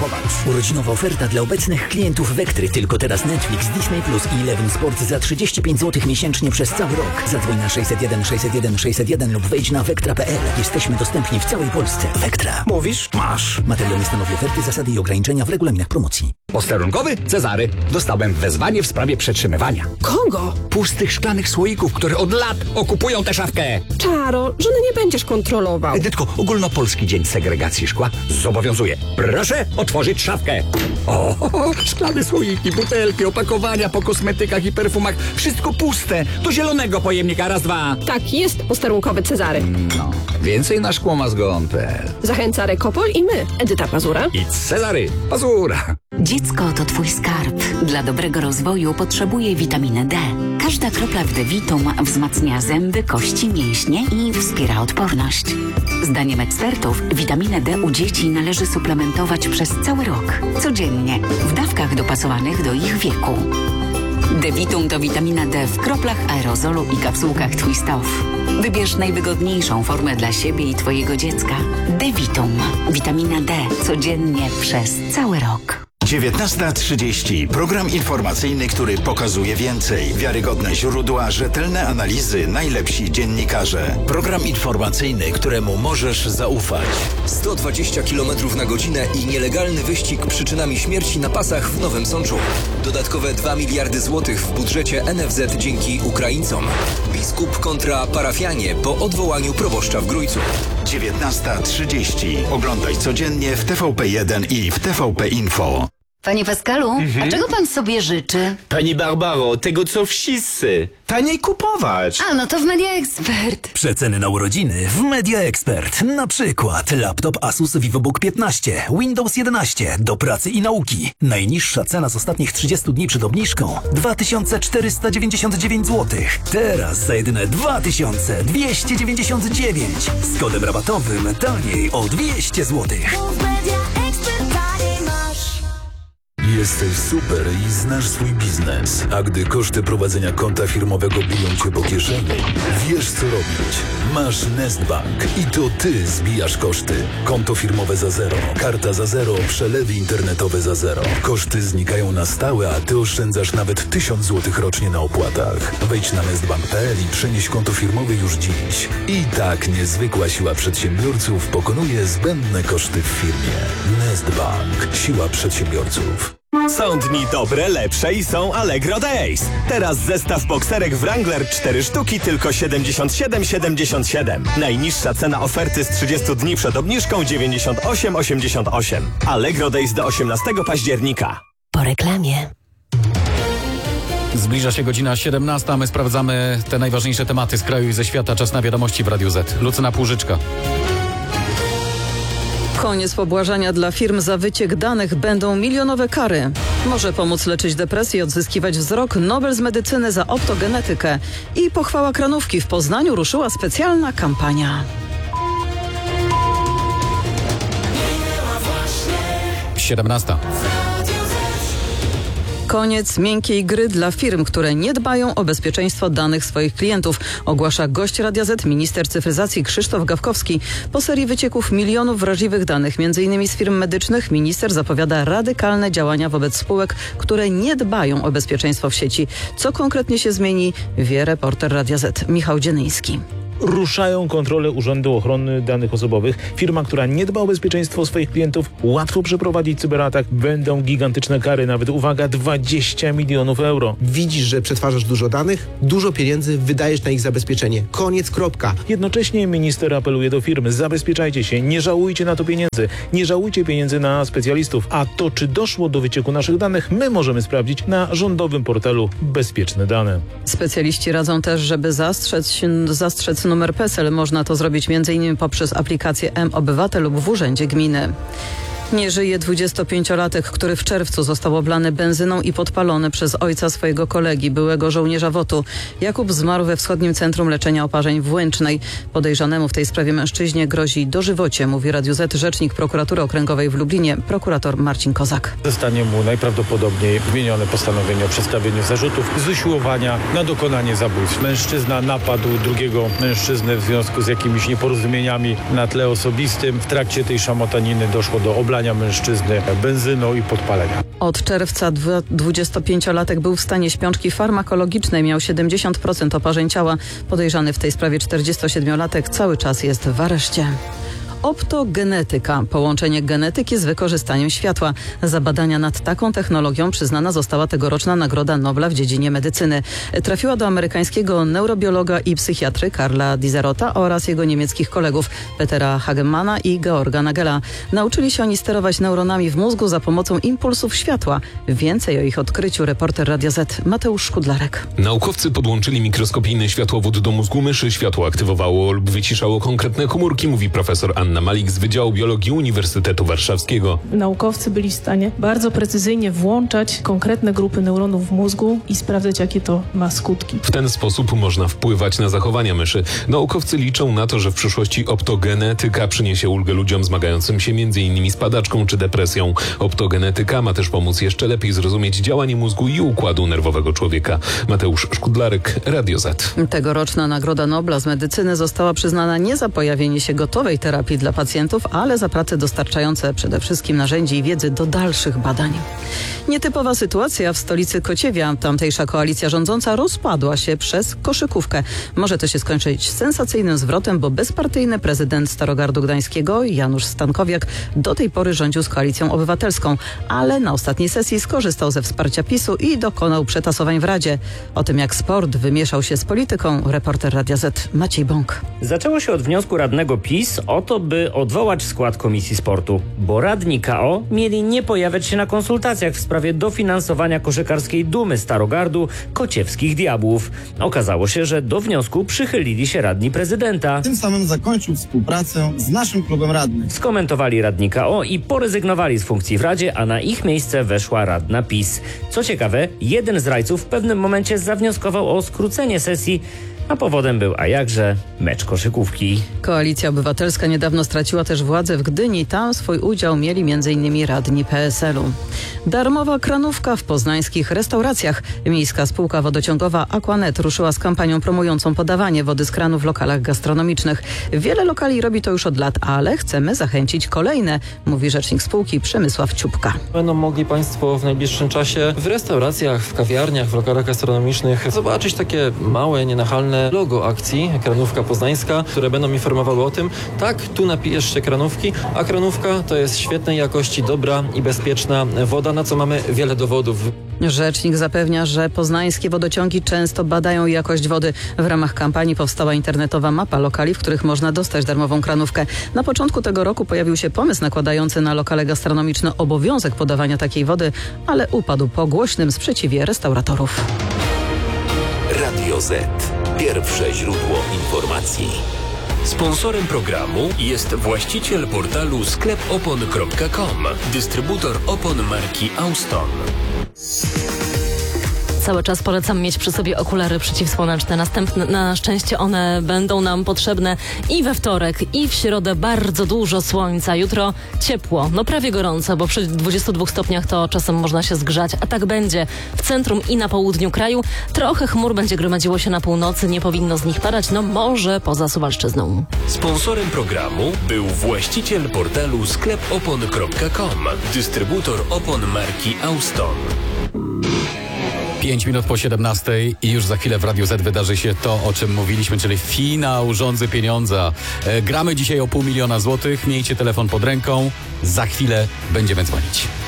kupować. Urodzinowa oferta dla obecnych klientów Wektry. Tylko teraz Netflix, Disney Plus i Eleven Sport za 35 zł miesięcznie przez cały rok. Zadzwoń na 601 601 601 lub wejdź na wektra.pl. Jesteśmy dostępni w całej Polsce. Wektra. Mówisz? Masz. Materiał nie stanowi oferty, zasady i ograniczenia w regulaminach promocji. Posterunkowy Cezary. Dostałem wezwanie w sprawie przetrzymywania. Kogo? Pustych szklanych słoików, które od lat okupują tę szafkę. Czaro, żony nie będziesz kontrolował. Edytko, Ogólnopolski Dzień Segregacji Szkła zobowiązuje. Proszę otworzyć szafkę. O, szklane słoiki, butelki, opakowania po kosmetykach i perfumach. Wszystko puste. Do zielonego pojemnika. Raz, dwa. Tak jest, posterunkowy Cezary. No, więcej na szkłomazgon.pl. Zachęca Rekopol i my, Edyta Pazura I Cezary Pazura. Dziecko to twój skarb. Dla dobrego rozwoju potrzebuje witaminy D. Każda kropla w D-Vitum wzmacnia zęby, kości, mięśnie i wspiera odporność. Zdaniem ekspertów witaminę D u dzieci należy suplementować przez cały rok. Codziennie, w dawkach dopasowanych do ich wieku. D-Vitum to witamina D w kroplach aerozolu i kapsułkach Twist Off. Wybierz najwygodniejszą formę dla siebie i twojego dziecka. D-Vitum. Witamina D codziennie przez cały rok. 19:30. Program informacyjny, który pokazuje więcej. Wiarygodne źródła, rzetelne analizy, najlepsi dziennikarze. Program informacyjny, któremu możesz zaufać. 120 km na godzinę i nielegalny wyścig przyczynami śmierci na pasach w Nowym Sączu. Dodatkowe 2 miliardy złotych w budżecie NFZ dzięki Ukraińcom. Biskup kontra parafianie po odwołaniu proboszcza w Grójcu. 19:30. Oglądaj codziennie w TVP1 i w TVP Info. Panie Pascalu, a czego pan sobie życzy? Pani Barbaro, tego co wszyscy. Taniej kupować. A, no to w Media Expert. Przeceny na urodziny w Media Expert. Na przykład laptop Asus VivoBook 15, Windows 11 do pracy i nauki. Najniższa cena z ostatnich 30 dni przed obniżką 2499 zł. Teraz za jedyne 2299. Z kodem rabatowym taniej o 200 zł. Jesteś super i znasz swój biznes, a gdy koszty prowadzenia konta firmowego biją cię po kieszeni, wiesz co robić. Masz Nestbank i to ty zbijasz koszty. Konto firmowe za zero, karta za zero, przelewy internetowe za zero. Koszty znikają na stałe, a ty oszczędzasz nawet 1000 zł rocznie na opłatach. Wejdź na nestbank.pl i przenieś konto firmowe już dziś. I tak niezwykła siła przedsiębiorców pokonuje zbędne koszty w firmie. Nestbank. Siła przedsiębiorców. Są dni dobre, lepsze i są Allegro Days. Teraz zestaw bokserek Wrangler 4 sztuki tylko 77,77. Najniższa cena oferty z 30 dni przed obniżką 98,88. Allegro Days do 18 października. Po reklamie. Zbliża się godzina 17, a my sprawdzamy te najważniejsze tematy z kraju i ze świata. Czas na wiadomości w Radiu Z. Lucyna Płużyczka. Koniec pobłażania dla firm za wyciek danych, będą milionowe kary. Może pomóc leczyć depresję i odzyskiwać wzrok Nobel z medycyny za optogenetykę. I pochwała Kranówki. W Poznaniu ruszyła specjalna kampania. 17. Koniec miękkiej gry dla firm, które nie dbają o bezpieczeństwo danych swoich klientów, ogłasza gość Radia Z, minister cyfryzacji Krzysztof Gawkowski. Po serii wycieków milionów wrażliwych danych, m.in. z firm medycznych, minister zapowiada radykalne działania wobec spółek, które nie dbają o bezpieczeństwo w sieci. Co konkretnie się zmieni, wie reporter Radia Z Michał Dzienyński. Ruszają kontrole Urzędu Ochrony Danych Osobowych. Firma, która nie dba o bezpieczeństwo swoich klientów, łatwo przeprowadzić cyberatak. Będą gigantyczne kary, nawet, uwaga, 20 milionów euro. Widzisz, że przetwarzasz dużo danych, dużo pieniędzy wydajesz na ich zabezpieczenie. Koniec, kropka. Jednocześnie minister apeluje do firm: zabezpieczajcie się, nie żałujcie na to pieniędzy, nie żałujcie pieniędzy na specjalistów. A to, czy doszło do wycieku naszych danych, my możemy sprawdzić na rządowym portalu Bezpieczne Dane. Specjaliści radzą też, żeby zastrzec numer PESEL. Można to zrobić m.in. poprzez aplikację mObywatel lub w urzędzie gminy. Nie żyje 25-latek, który w czerwcu został oblany benzyną i podpalony przez ojca swojego kolegi, byłego żołnierza WOT-u. Jakub zmarł we Wschodnim Centrum Leczenia Oparzeń w Łęcznej. Podejrzanemu w tej sprawie mężczyźnie grozi dożywocie, mówi Radiu Z rzecznik prokuratury okręgowej w Lublinie, prokurator Marcin Kozak. Zostanie mu najprawdopodobniej wymienione postanowienie o przedstawieniu zarzutów z usiłowania na dokonanie zabójstw. Mężczyzna napadł drugiego mężczyznę w związku z jakimiś nieporozumieniami na tle osobistym. W trakcie tej szamotaniny doszło do oblania zalania mężczyzny benzyną i podpalenia. Od czerwca 25-latek był w stanie śpiączki farmakologicznej, miał 70% oparzeń ciała. Podejrzany w tej sprawie 47-latek cały czas jest w areszcie. Optogenetyka. Połączenie genetyki z wykorzystaniem światła. Za badania nad taką technologią przyznana została tegoroczna Nagroda Nobla w dziedzinie medycyny. Trafiła do amerykańskiego neurobiologa i psychiatry Karla Dizerota oraz jego niemieckich kolegów Petera Hagemana i Georga Nagela. Nauczyli się oni sterować neuronami w mózgu za pomocą impulsów światła. Więcej o ich odkryciu reporter Radia Z Mateusz Szkudlarek. Naukowcy podłączyli mikroskopijny światłowód do mózgu myszy. Światło aktywowało lub wyciszało konkretne komórki, mówi profesor Anna Malik z Wydziału Biologii Uniwersytetu Warszawskiego. Naukowcy byli w stanie bardzo precyzyjnie włączać konkretne grupy neuronów w mózgu i sprawdzać, jakie to ma skutki. W ten sposób można wpływać na zachowania myszy. Naukowcy liczą na to, że w przyszłości optogenetyka przyniesie ulgę ludziom zmagającym się m.in. z padaczką czy depresją. Optogenetyka ma też pomóc jeszcze lepiej zrozumieć działanie mózgu i układu nerwowego człowieka. Mateusz Szkudlarek, Radio Z. Tegoroczna Nagroda Nobla z medycyny została przyznana nie za pojawienie się gotowej terapii dla pacjentów, ale za prace dostarczające przede wszystkim narzędzi i wiedzy do dalszych badań. Nietypowa sytuacja w stolicy Kociewia. Tamtejsza koalicja rządząca rozpadła się przez koszykówkę. Może to się skończyć sensacyjnym zwrotem, bo bezpartyjny prezydent Starogardu Gdańskiego Janusz Stankowiak do tej pory rządził z Koalicją Obywatelską, ale na ostatniej sesji skorzystał ze wsparcia PiS-u i dokonał przetasowań w Radzie. O tym, jak sport wymieszał się z polityką, reporter Radia Z Maciej Bąk. Zaczęło się od wniosku radnego PiS o to, by odwołać skład Komisji Sportu, bo radni KO mieli nie pojawiać się na konsultacjach w sprawie dofinansowania koszykarskiej dumy Starogardu Kociewskich Diabłów. Okazało się, że do wniosku przychylili się radni prezydenta. Tym samym zakończył współpracę z naszym klubem radnych. Skomentowali radni KO i porezygnowali z funkcji w Radzie, a na ich miejsce weszła radna PiS. Co ciekawe, jeden z rajców w pewnym momencie zawnioskował o skrócenie sesji, a powodem był, a jakże, mecz koszykówki. Koalicja Obywatelska niedawno straciła też władzę w Gdyni. Tam swój udział mieli m.in. radni PSL-u. Darmowa kranówka w poznańskich restauracjach. Miejska spółka wodociągowa Aquanet ruszyła z kampanią promującą podawanie wody z kranu w lokalach gastronomicznych. Wiele lokali robi to już od lat, ale chcemy zachęcić kolejne, mówi rzecznik spółki Przemysław Ciupka. Będą mogli Państwo w najbliższym czasie w restauracjach, w kawiarniach, w lokalach gastronomicznych zobaczyć takie małe, nienachalne logo akcji Kranówka Poznańska, które będą informowały o tym, tak, tu napijesz się kranówki, a kranówka to jest świetnej jakości, dobra i bezpieczna woda, na co mamy wiele dowodów. Rzecznik zapewnia, że poznańskie wodociągi często badają jakość wody. W ramach kampanii powstała internetowa mapa lokali, w których można dostać darmową kranówkę. Na początku tego roku pojawił się pomysł nakładający na lokale gastronomiczne obowiązek podawania takiej wody, ale upadł po głośnym sprzeciwie restauratorów. Radio Z. Pierwsze źródło informacji. Sponsorem programu jest właściciel portalu sklepopon.com, dystrybutor opon marki Auston. Cały czas polecam mieć przy sobie okulary przeciwsłoneczne. Na szczęście one będą nam potrzebne i we wtorek, i w środę. Bardzo dużo słońca. Jutro ciepło, no prawie gorąco, bo przy 22 stopniach to czasem można się zgrzać, a tak będzie w centrum i na południu kraju. Trochę chmur będzie gromadziło się na północy, nie powinno z nich padać, no może poza Suwalszczyzną. Sponsorem programu był właściciel portalu sklepopon.com, dystrybutor opon marki Auston. 5 minut po 17 i już za chwilę w Radiu Z wydarzy się to, o czym mówiliśmy, czyli finał Rządzy Pieniądza. Gramy dzisiaj o 500 000 złotych. Miejcie telefon pod ręką. Za chwilę będziemy dzwonić.